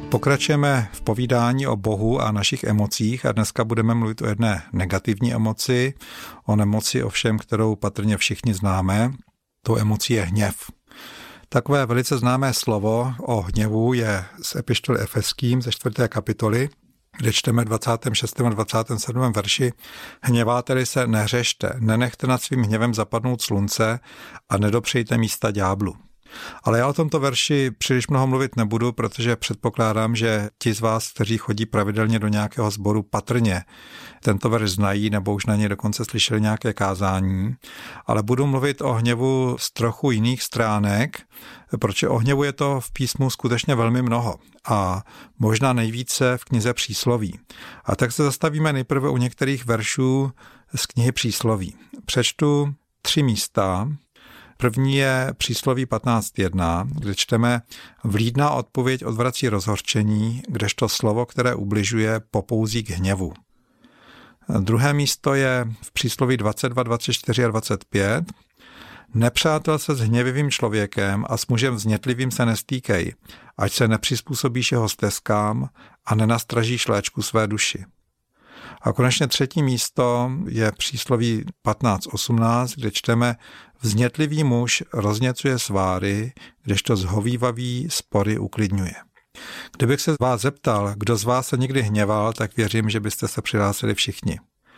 Pokračujeme v povídání o Bohu a našich emocích a dneska budeme mluvit o jedné negativní emoci, o nemoci ovšem, kterou patrně všichni známe. Tou emocí je hněv. Takové velice známé slovo o hněvu je z epištoly Efeským ze 4. kapitoly, kde čteme 26. a 27. verši: Hněváte-li se, nehřešte, nenechte nad svým hněvem zapadnout slunce a nedopřejte místa ďáblu. Ale já o tomto verši příliš mnoho mluvit nebudu, protože předpokládám, že ti z vás, kteří chodí pravidelně do nějakého sboru, patrně tento verš znají nebo už na něj dokonce slyšeli nějaké kázání, ale budu mluvit o hněvu z trochu jiných stránek, protože o hněvu je to v písmu skutečně velmi mnoho a možná nejvíce v knize Přísloví. A tak se zastavíme nejprve u některých veršů z knihy Přísloví. Přečtu 3 místa. První je Přísloví 15.1, kde čteme: Vlídná odpověď odvrací rozhořčení, kdežto slovo, které ubližuje, popouzí k hněvu. Druhé místo je v Přísloví 22, 24 a 25. Nepřátel se s hněvivým člověkem a s mužem vznětlivým se nestýkej, ať se nepřizpůsobíš jeho stezkám a nenastražíš léčku své duši. A konečně třetí místo je Přísloví 15.18, kde čteme: Vznětlivý muž rozněcuje sváry, kdežto zhovívavý spory uklidňuje. Kdybych se vás zeptal, kdo z vás se někdy hněval, tak věřím, že byste se přihlásili všichni.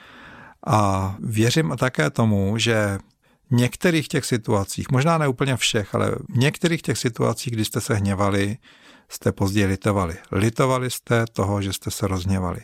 A věřím také tomu, že v některých těch situacích, možná ne úplně všech, ale v některých těch situacích, kdy jste se hněvali, jste později litovali. Litovali jste toho, že jste se rozhněvali.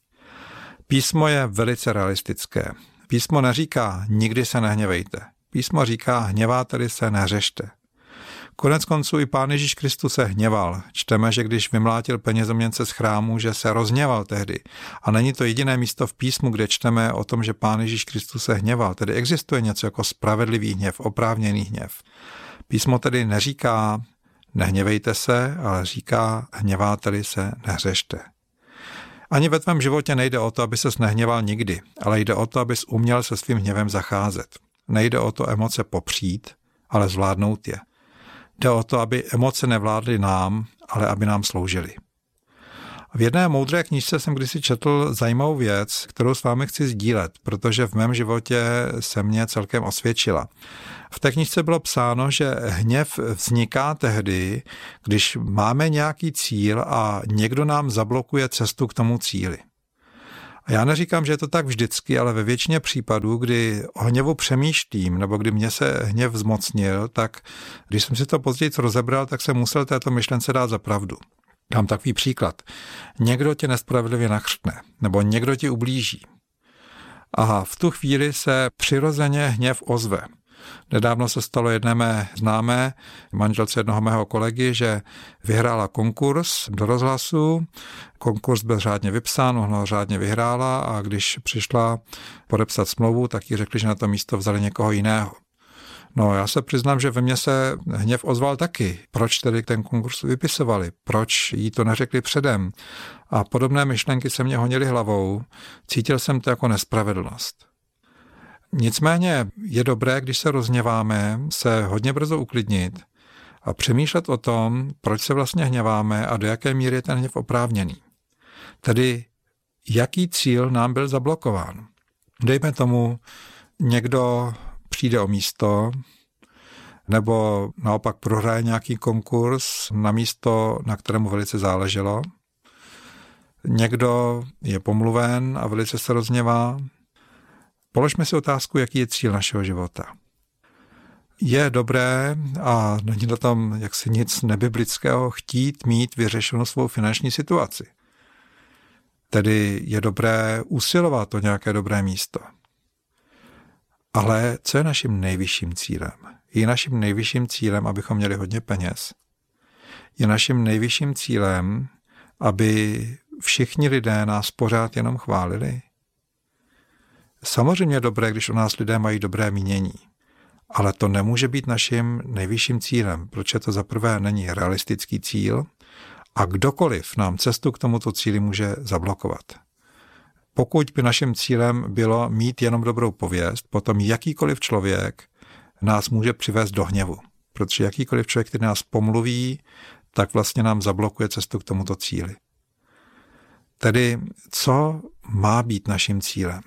Písmo je velice realistické. Písmo neříká, nikdy se nehněvejte. Písmo říká, hněváte-li se, nehřešte. Konec konců i Pán Ježíš Kristus se hněval. Čteme, že když vymlátil penězoměnce z chrámu, že se rozhněval tehdy. A není to jediné místo v písmu, kde čteme o tom, že Pán Ježíš Kristus se hněval. Tedy existuje něco jako spravedlivý hněv, oprávněný hněv. Písmo tedy neříká, nehněvejte se, ale říká, hněváte-li se, nehřešte. Ani ve tvém životě nejde o to, aby ses nehněval nikdy, ale jde o to, abys uměl se svým hněvem zacházet. Nejde o to emoce popřít, ale zvládnout je. Jde o to, aby emoce nevládly nám, ale aby nám sloužily. V jedné moudré knížce jsem kdysi četl zajímavou věc, kterou s vámi chci sdílet, protože v mém životě se mě celkem osvědčila. V té knížce bylo psáno, že hněv vzniká tehdy, když máme nějaký cíl a někdo nám zablokuje cestu k tomu cíli. A já neříkám, že je to tak vždycky, ale ve většině případů, kdy o hněvu přemýšlím, nebo kdy mě se hněv zmocnil, tak když jsem si to později rozebral, tak jsem musel této myšlence dát za pravdu. Dám takový příklad. Někdo tě nespravedlivě nachřtne, nebo někdo ti ublíží. A v tu chvíli se přirozeně hněv ozve. Nedávno se stalo jedné mé známé, manželce jednoho mého kolegy, že vyhrála konkurs do rozhlasu. Konkurs byl řádně vypsán, ona ho řádně vyhrála a když přišla podepsat smlouvu, tak jí řekli, že na to místo vzali někoho jiného. No, já se přiznám, že ve mně se hněv ozval taky. Proč tedy ten konkurs vypisovali? Proč jí to neřekli předem? A podobné myšlenky se mě honily hlavou. Cítil jsem to jako nespravedlnost. Nicméně je dobré, když se rozhněváme, se hodně brzo uklidnit a přemýšlet o tom, proč se vlastně hněváme a do jaké míry je ten hněv oprávněný. Tedy, jaký cíl nám byl zablokován. Dejme tomu, někdo přijde o místo, nebo naopak prohraje nějaký konkurs na místo, na kterému velice záleželo. Někdo je pomluven a velice se rozhněvá. Položme si otázku, jaký je cíl našeho života. Je dobré, a není na tom jaksi nic nebiblického, chtít mít vyřešenou svou finanční situaci. Tedy je dobré usilovat o nějaké dobré místo. Ale co je naším nejvyšším cílem? Je naším nejvyšším cílem, abychom měli hodně peněz. Je naším nejvyšším cílem, aby všichni lidé nás pořád jenom chválili. Samozřejmě je dobré, když o nás lidé mají dobré mínění, ale to nemůže být naším nejvyšším cílem, protože to zaprvé není realistický cíl a kdokoliv nám cestu k tomuto cíli může zablokovat. Pokud by naším cílem bylo mít jenom dobrou pověst, potom jakýkoliv člověk nás může přivést do hněvu, protože jakýkoliv člověk, který nás pomluví, tak vlastně nám zablokuje cestu k tomuto cíli. Tedy co má být naším cílem?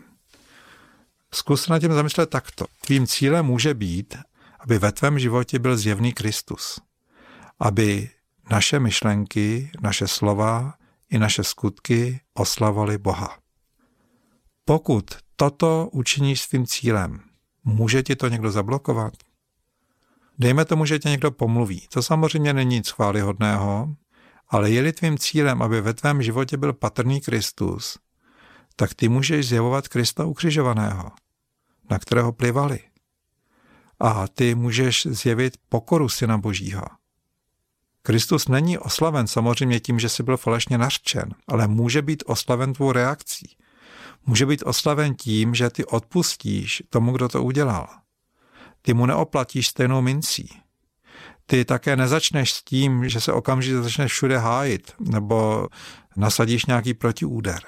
Zkus se nad tím zamyslet takto. Tvým cílem může být, aby ve tvém životě byl zjevný Kristus. Aby naše myšlenky, naše slova i naše skutky oslavovaly Boha. Pokud toto učiníš svým cílem, může ti to někdo zablokovat? Dejme tomu, že tě někdo pomluví. To samozřejmě není nic chvályhodného, ale je-li tvým cílem, aby ve tvém životě byl patrný Kristus, tak ty můžeš zjevovat Krista ukřižovaného, na kterého plivali. A ty můžeš zjevit pokoru Syna Božího. Kristus není oslaven samozřejmě tím, že jsi byl falešně nařčen, ale může být oslaven tvou reakcí. Může být oslaven tím, že ty odpustíš tomu, kdo to udělal. Ty mu neoplatíš stejnou mincí. Ty také nezačneš s tím, že se okamžitě začneš všude hájit nebo nasadíš nějaký protiúder.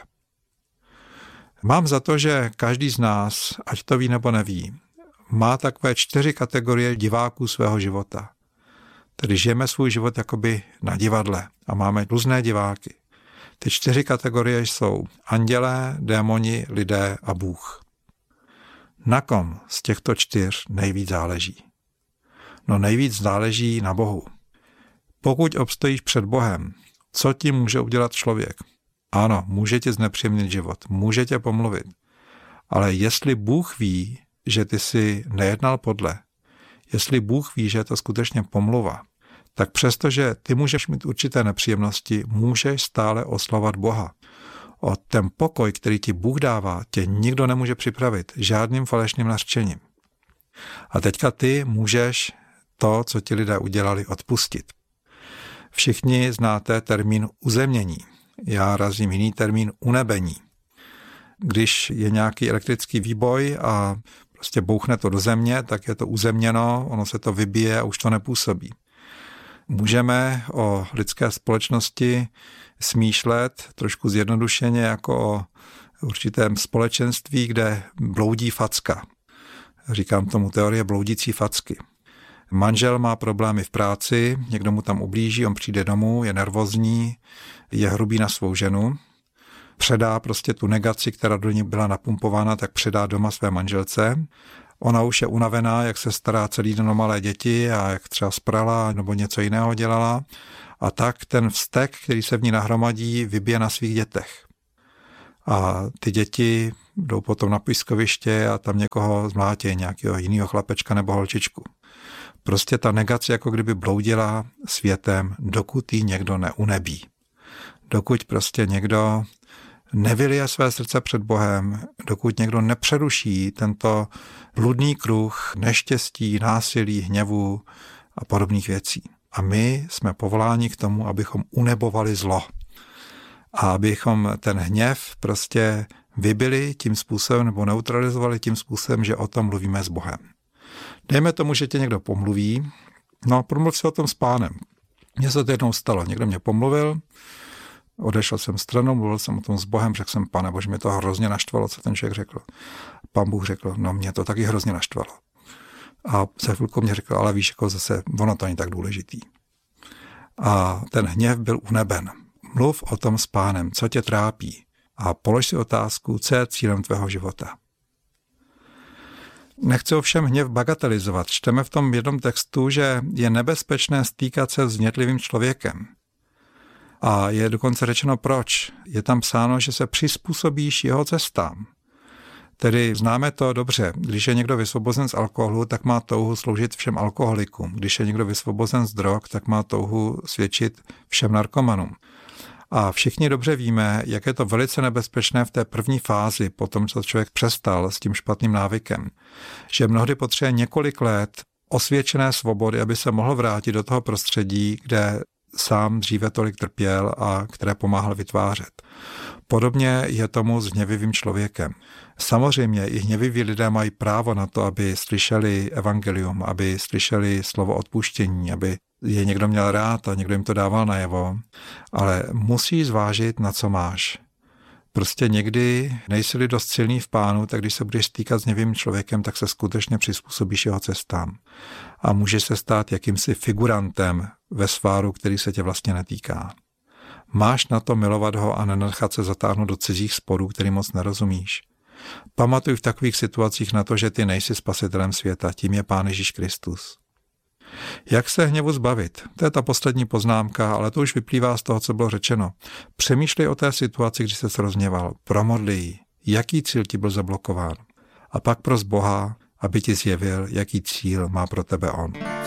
Mám za to, že každý z nás, ať to ví nebo neví, má takové 4 kategorie diváků svého života. Tedy žijeme svůj život jakoby na divadle a máme různé diváky. Ty 4 kategorie jsou andělé, démoni, lidé a Bůh. Na kom z těchto 4 nejvíc záleží? No nejvíc záleží na Bohu. Pokud obstojíš před Bohem, co ti může udělat člověk? Ano, může ti znepříjemnit život, může tě pomluvit. Ale jestli Bůh ví, že ty jsi nejednal podle, jestli Bůh ví, že je to skutečně pomluva, tak přestože ty můžeš mít určité nepříjemnosti, můžeš stále oslavovat Boha. O ten pokoj, který ti Bůh dává, tě nikdo nemůže připravit žádným falešným nařčením. A teďka ty můžeš to, co ti lidé udělali, odpustit. Všichni znáte termín uzemnění. Já razím jiný termín unebení. Když je nějaký elektrický výboj a prostě bouchne to do země, tak je to uzemněno, ono se to vybije a už to nepůsobí. Můžeme o lidské společnosti smýšlet trošku zjednodušeně jako o určitém společenství, kde bloudí facka. Říkám tomu teorie bloudící facky. Manžel má problémy v práci, někdo mu tam ublíží, on přijde domů, je nervózní, je hrubý na svou ženu, předá prostě tu negaci, která do ní byla napumpována, tak předá doma své manželce. Ona už je unavená, jak se stará celý den o malé děti a jak třeba sprala nebo něco jiného dělala. A tak ten vztek, který se v ní nahromadí, vybije na svých dětech. A ty děti jdou potom na pískoviště a tam někoho zmlátí, nějakého jiného chlapečka nebo holčičku. Prostě ta negace jako kdyby bloudila světem, dokud jí někdo neunebí. Dokud prostě někdo nevylije své srdce před Bohem, dokud někdo nepřeruší tento bludný kruh neštěstí, násilí, hněvu a podobných věcí. A my jsme povoláni k tomu, abychom unebovali zlo. A abychom ten hněv prostě vybili tím způsobem nebo neutralizovali tím způsobem, že o tom mluvíme s Bohem. Dejme tomu, že tě někdo pomluví, no promluv si o tom s Pánem. Mně se to jednou stalo, někdo mě pomluvil, odešel jsem stranou, mluvil jsem o tom s Bohem, řekl jsem, Pane Bože, mě to hrozně naštvalo, co ten člověk řekl. Pán Bůh řekl, no mě to taky hrozně naštvalo. A za chvilku mě řekl, ale víš, jako zase, ono to není tak důležitý. A ten hněv byl uneben. Mluv o tom s Pánem, co tě trápí a polož si otázku, co je cílem tvého života. Nechci ovšem hněv bagatelizovat. Čteme v tom jednom textu, že je nebezpečné stýkat se s hnětlivým člověkem. A je dokonce řečeno proč. Je tam psáno, že se přizpůsobíš jeho cestám. Tedy známe to dobře. Když je někdo vysvobozen z alkoholu, tak má touhu sloužit všem alkoholikům. Když je někdo vysvobozen z drog, tak má touhu svědčit všem narkomanům. A všichni dobře víme, jak je to velice nebezpečné v té první fázi, po tom, co člověk přestal s tím špatným návykem. Že mnohdy potřebuje několik let osvědčené svobody, aby se mohl vrátit do toho prostředí, kde sám dříve tolik trpěl a které pomáhal vytvářet. Podobně je tomu s hněvivým člověkem. Samozřejmě i hněviví lidé mají právo na to, aby slyšeli evangelium, aby slyšeli slovo odpuštění, aby je někdo měl rád a někdo jim to dával najevo, ale musí zvážit, na co máš. Prostě někdy nejsi-li dost silný v Pánu, tak když se budeš stýkat s hněvivým člověkem, tak se skutečně přizpůsobíš jeho cestám. A může se stát jakýmsi figurantem ve sváru, který se tě vlastně netýká. Máš na to milovat ho a nenechat se zatáhnout do cizích sporů, který moc nerozumíš. Pamatuj v takových situacích na to, že ty nejsi spasitelem světa, tím je Pán Ježíš Kristus. Jak se hněvu zbavit? To je ta poslední poznámka, ale to už vyplývá z toho, co bylo řečeno. Přemýšlej o té situaci, když ses rozhněval. Promodli ji. Jaký cíl ti byl zablokován? A pak pros Boha, aby ti zjevil, jaký cíl má pro tebe on.